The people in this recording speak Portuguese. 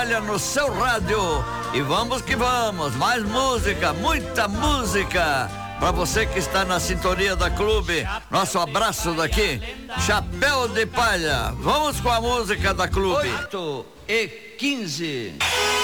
Palha no seu rádio. E vamos que vamos, mais música, muita música. Para você que está na sintonia da Clube, nosso abraço daqui, Chapéu de Palha. Vamos com a música da Clube. 8:15.